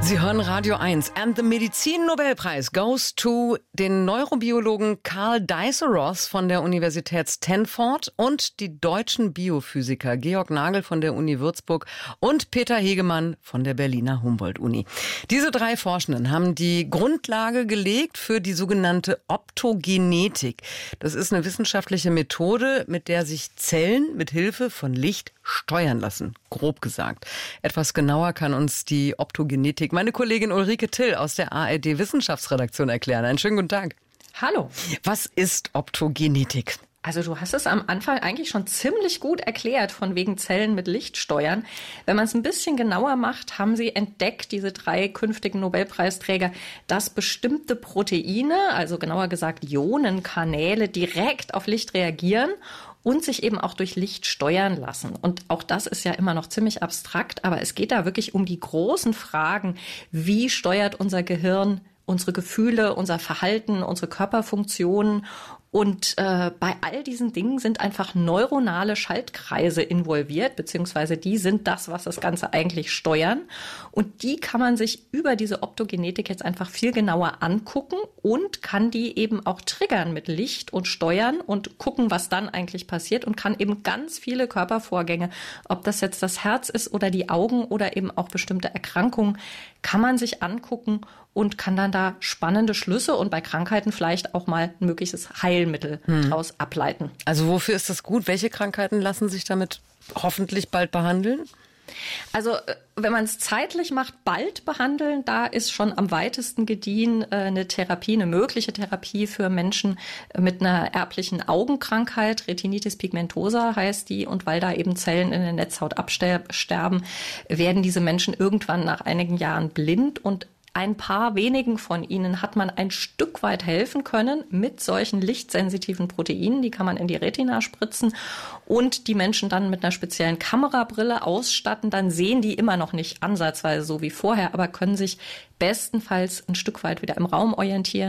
Sie hören Radio 1 and the Medizin-Nobelpreis goes to den Neurobiologen Karl Dies-Roth von der Universität Stanford und die deutschen Biophysiker Georg Nagel von der Uni Würzburg und Peter Hegemann von der Berliner Humboldt-Uni. Diese drei Forschenden haben die Grundlage gelegt für die sogenannte Optogenetik. Das ist eine wissenschaftliche Methode, mit der sich Zellen mit Hilfe von Licht steuern lassen, grob gesagt. Etwas genauer kann uns die Optogenetik meine Kollegin Ulrike Till aus der ARD-Wissenschaftsredaktion erklären. Einen schönen guten Tag. Hallo. Was ist Optogenetik? Also du hast es am Anfang eigentlich schon ziemlich gut erklärt, von wegen Zellen mit Licht steuern. Wenn man es ein bisschen genauer macht, haben sie entdeckt, diese drei künftigen Nobelpreisträger, dass bestimmte Proteine, also genauer gesagt Ionenkanäle, direkt auf Licht reagieren und sich eben auch durch Licht steuern lassen. Und auch das ist ja immer noch ziemlich abstrakt, aber es geht da wirklich um die großen Fragen, wie steuert unser Gehirn unsere Gefühle, unser Verhalten, unsere Körperfunktionen. Und bei all diesen Dingen sind einfach neuronale Schaltkreise involviert, beziehungsweise die sind das, was das Ganze eigentlich steuern. Und die kann man sich über diese Optogenetik jetzt einfach viel genauer angucken und kann die eben auch triggern mit Licht und steuern und gucken, was dann eigentlich passiert und kann eben ganz viele Körpervorgänge, ob das jetzt das Herz ist oder die Augen oder eben auch bestimmte Erkrankungen, kann man sich angucken und kann dann da spannende Schlüsse und bei Krankheiten vielleicht auch mal ein mögliches Heilmittel daraus ableiten. Also wofür ist das gut? Welche Krankheiten lassen sich damit hoffentlich bald behandeln? Also wenn man es zeitlich macht, bald behandeln, da ist schon am weitesten gediehen eine Therapie, eine mögliche Therapie für Menschen mit einer erblichen Augenkrankheit. Retinitis pigmentosa heißt die. Und weil da eben Zellen in der Netzhaut absterben, werden diese Menschen irgendwann nach einigen Jahren blind. Und ein paar wenigen von ihnen hat man ein Stück weit helfen können mit solchen lichtsensitiven Proteinen. Die kann man in die Retina spritzen und die Menschen dann mit einer speziellen Kamerabrille ausstatten. Dann sehen die immer noch nicht ansatzweise so wie vorher, aber können sich bestenfalls ein Stück weit wieder im Raum orientieren.